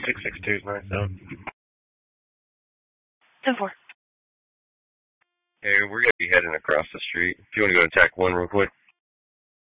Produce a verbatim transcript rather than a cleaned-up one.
six six two is nine seven. ten four. Hey, we're going to be heading across the street. If you want to go attack one real quick.